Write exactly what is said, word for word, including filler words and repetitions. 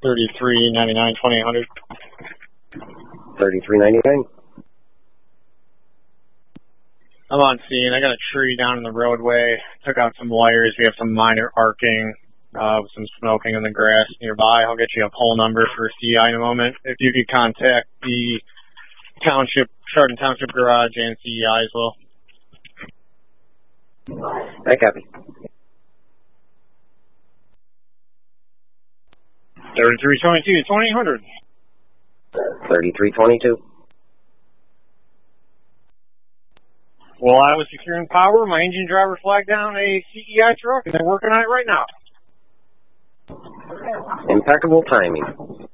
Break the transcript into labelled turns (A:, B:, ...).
A: thirty-three ninety-nine twenty-eight hundred.
B: thirty-three ninety-nine.
A: I'm on scene. I got a tree down in the roadway. Took out some wires. We have some minor arcing, uh, with some smoking in the grass nearby. I'll get you a pole number for C I in a moment. If you could contact the township, Chardon Township Garage and C E I as well.
B: I copy.
A: thirty-three twenty-two twenty-eight hundred.
B: thirty-three twenty-two.
A: Well, I was securing power. My engine driver flagged down a C E I truck, and they're working on it right now.
B: Impeccable timing.